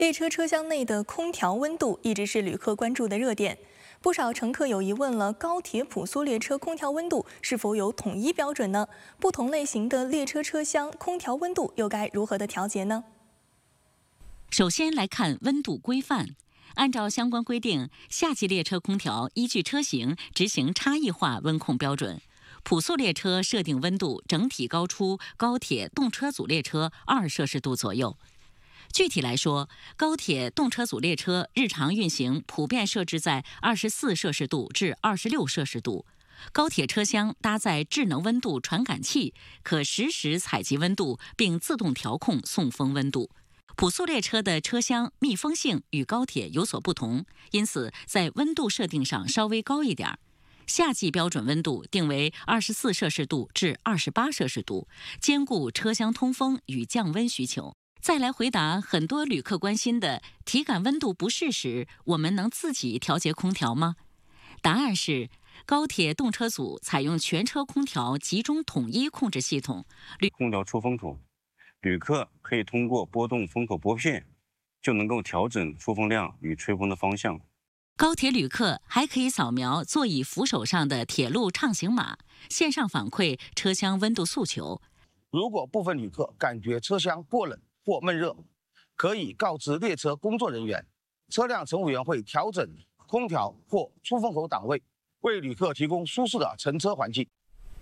列车车厢内的空调温度一直是旅客关注的热点，不少乘客有疑问了：高铁普速列车空调温度是否有统一标准呢？不同类型的列车车厢空调温度又该如何的调节呢？ 首先来看温度规范。按照相关规定，夏季列车空调依据车型执行差异化温控标准。普速列车设定温度整体高出高铁动车组列车2摄氏度左右。具体来说，高铁动车组列车日常运行普遍设置在24摄氏度至26摄氏度。高铁车厢搭载智能温度传感器，可实时采集温度并自动调控送风温度。普速列车的车厢密封性与高铁有所不同，因此在温度设定上稍微高一点。夏季标准温度定为24摄氏度至28摄氏度，兼顾车厢通风与降温需求。再来回答很多旅客关心的体感温度不适时，我们能自己调节空调吗？答案是，高铁动车组采用全车空调集中统一控制系统。 空调出风口，旅客可以通过拨动风口拨片，就能够调整出风量与吹风的方向。 高铁旅客还可以扫描座椅扶手上的铁路畅行码，线上反馈车厢温度诉求。 如果部分旅客感觉车厢过冷或闷热，可以告知列车工作人员，车辆乘务员会调整空调或出风口档位，为旅客提供舒适的乘车环境。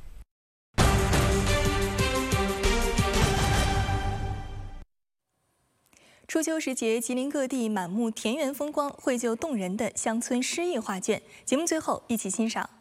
初秋时节，吉林各地满目田园风光，绘就动人的乡村诗意画卷。节目最后，一起欣赏。